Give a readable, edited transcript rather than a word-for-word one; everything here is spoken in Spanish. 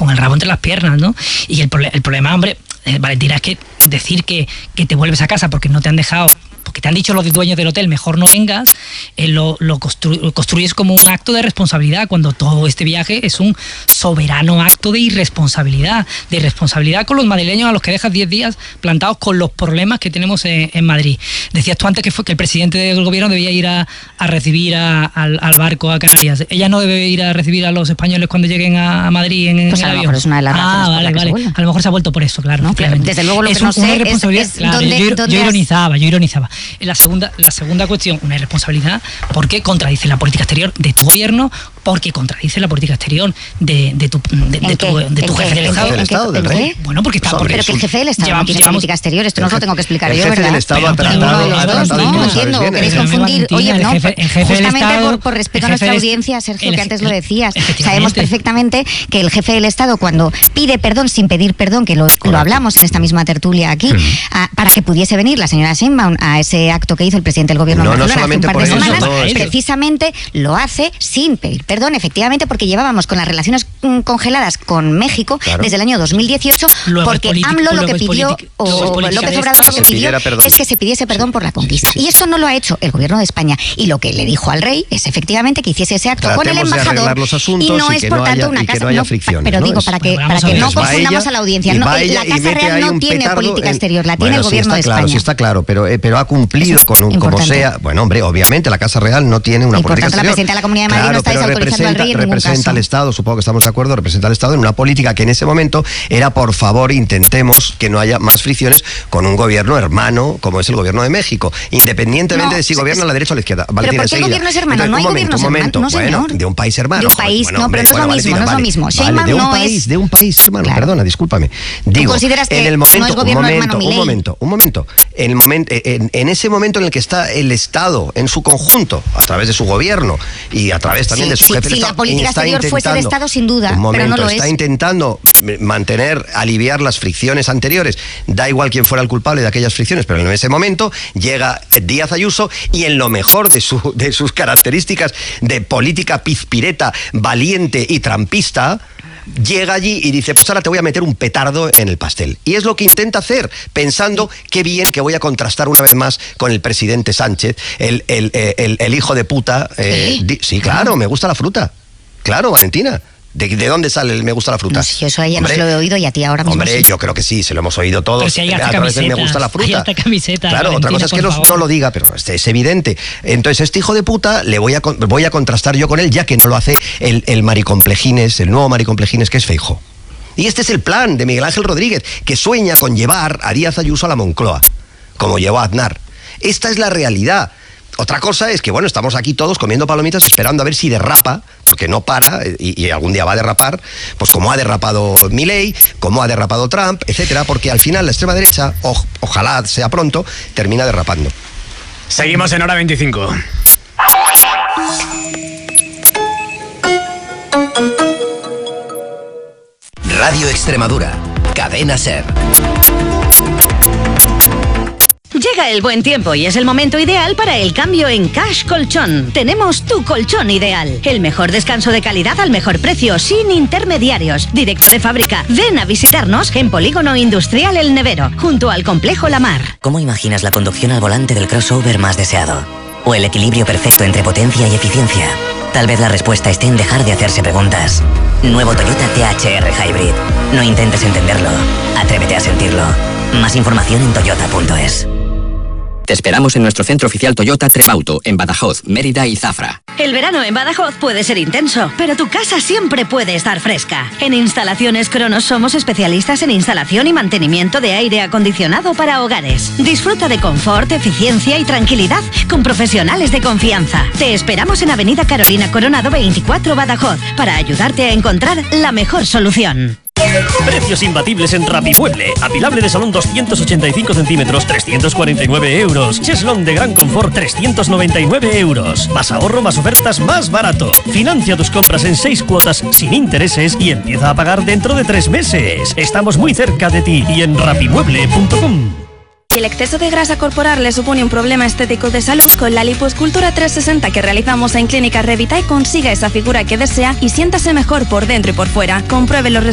con el rabo entre las piernas, ¿no? Y el problema, hombre, Valentina, es que decir que te vuelves a casa porque no te han dejado, porque te han dicho los dueños del hotel, mejor no vengas, lo construyes como un acto de responsabilidad, cuando todo este viaje es un soberano acto de irresponsabilidad con los madrileños a los que dejas 10 días plantados con los problemas que tenemos en Madrid. Decías tú antes que el presidente del gobierno debía ir a recibir al barco a Canarias. Ella no debe ir a recibir a los españoles cuando lleguen a Madrid en pues el a lo avión. mejor es una de las razones vale. A lo mejor se ha vuelto por eso, claro. No, desde luego lo que no sé es claro, yo ironizaba. La segunda cuestión, una irresponsabilidad porque contradice la política exterior de tu gobierno, porque contradice la política exterior de tu jefe del Estado. ¿Del rey? Bueno, porque está... Pero que el jefe del Estado no tiene política exterior, esto no os lo tengo que explicar yo, ¿verdad? El jefe del Estado ha tratado... No entiendo, queréis confundir... Oye, no, justamente por respeto a nuestra audiencia, Sergio, que antes lo decías, sabemos perfectamente que el jefe del Estado, cuando pide perdón sin pedir perdón, que lo hablamos en esta misma tertulia aquí, para que pudiese venir la señora Sheinbaum a ese acto que hizo el presidente del gobierno no solamente hace un par de por semanas, eso, precisamente lo hace sin pedir perdón, efectivamente, porque llevábamos con las relaciones congeladas con México desde el año 2018, porque AMLO lo que pidió, o López Obrador lo que pidió es que se pidiese perdón por la conquista. Y esto no lo ha hecho el gobierno de España. Y lo que le dijo al rey es efectivamente que hiciese ese acto con el embajador, y no es por tanto una casa... Pero digo, para que no confundamos a la audiencia, la Casa Real no tiene política exterior, la tiene el gobierno de España. Sí está claro, pero ha cumplido como sea... Bueno, hombre, obviamente la Casa Real no tiene una política exterior. La presidenta de la Comunidad de Madrid no está desautorizando al rey en ningún caso. Representa al Estado, supongo que estamos de acuerdo, representa al Estado en una política que en ese momento era, por favor, intentemos que no haya más fricciones con un gobierno hermano como es el gobierno de México, independientemente de si gobierna a la derecha o a la izquierda. ¿Pero por qué el gobierno es hermano? No hay gobiernos hermanos, no, señor. De un país hermano. De un país, no, pero no es lo mismo, no es lo mismo. Vale, de un país hermano, perdona, discúlpame. Digo, consideras que en el momento, no es gobierno hermano Milei? un momento. En ese momento en el que está el Estado en su conjunto, a través de su gobierno y a través también de su jefe de Estado, si la política exterior fuese de Estado, sin duda, pero no lo es. Está intentando aliviar las fricciones anteriores. Da igual quién fuera el culpable de aquellas fricciones, pero en ese momento llega Díaz Ayuso y en lo mejor de sus características de política pizpireta, valiente y trampista, llega allí y dice, pues ahora te voy a meter un petardo en el pastel. Y es lo que intenta hacer, pensando, qué bien que voy a contrastar una vez más con el presidente Sánchez, el hijo de puta. Sí, claro, me gusta la fruta. Claro, Valentina. ¿De dónde sale el me gusta la fruta? No, si eso a ella no se lo he oído y a ti ahora mismo. Hombre, sí. yo creo que sí, se lo hemos oído todos. Pero si hay hasta me gusta la fruta. Hay hasta camisetas. Claro, Valentina, otra cosa es que no lo diga, pero es evidente. Entonces, este hijo de puta le voy a contrastar yo con él, ya que no lo hace el maricomplejines, el nuevo maricomplejines que es Feijóo. Y este es el plan de Miguel Ángel Rodríguez, que sueña con llevar a Díaz Ayuso a la Moncloa, como llevó a Aznar. Esta es la realidad. Otra cosa es que, bueno, estamos aquí todos comiendo palomitas esperando a ver si derrapa, porque no para, y algún día va a derrapar, pues como ha derrapado Milei, como ha derrapado Trump, etcétera, porque al final la extrema derecha, ojalá sea pronto, termina derrapando. Seguimos en Hora 25. Radio Extremadura, Cadena SER. Llega el buen tiempo y es el momento ideal para el cambio en Cash Colchón. Tenemos tu colchón ideal. El mejor descanso de calidad al mejor precio, sin intermediarios. Directo de fábrica. Ven a visitarnos en Polígono Industrial El Nevero, junto al Complejo La Mar. ¿Cómo imaginas la conducción al volante del crossover más deseado? ¿O el equilibrio perfecto entre potencia y eficiencia? Tal vez la respuesta esté en dejar de hacerse preguntas. Nuevo Toyota THR Hybrid. No intentes entenderlo. Atrévete a sentirlo. Más información en toyota.es. Te esperamos en nuestro centro oficial Toyota Trebauto, en Badajoz, Mérida y Zafra. El verano en Badajoz puede ser intenso, pero tu casa siempre puede estar fresca. En Instalaciones Cronos somos especialistas en instalación y mantenimiento de aire acondicionado para hogares. Disfruta de confort, eficiencia y tranquilidad con profesionales de confianza. Te esperamos en Avenida Carolina Coronado 24 Badajoz para ayudarte a encontrar la mejor solución. Precios imbatibles en Rapimueble. Apilable de salón 285 centímetros, 349 euros. Cheslón de gran confort, 399 euros. Más ahorro, más ofertas, más barato. Financia tus compras en 6 cuotas sin intereses y empieza a pagar dentro de 3 meses. Estamos muy cerca de ti y en rapimueble.com. Si el exceso de grasa corporal le supone un problema estético de salud, con la lipoescultura 360 que realizamos en Clínica Revitae consiga esa figura que desea y siéntase mejor por dentro y por fuera. Compruebe los resultados